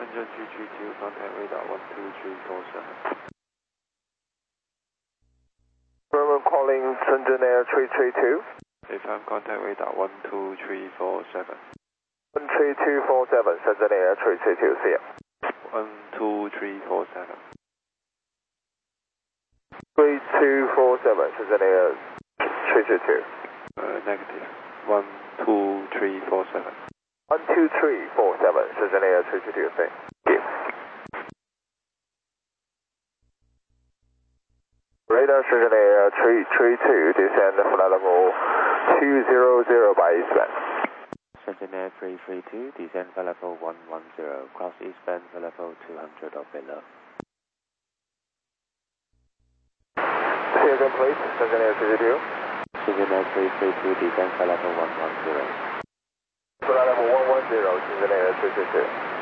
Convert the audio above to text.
Shenzhen 332, contact radar 12347. Roman calling Shenzhen Air 332. Daytime contact radar 12347. 13247, Shenzhen Air 332, see ya. 12347. 3247, Shenzhen Air 332. Negative. 12347. 12347, Shenzhen Air 332, see ya. Radar Shenzhen Air 332, descend flight level 200 by eastbound. Shenzhen Air 332, descend flight level 110, cross eastbound flight level 200 or below. See you again, please. Shenzhen Air 332. Shenzhen Air 332, descend flight level 110. Flight level 110, Shenzhen Air 332.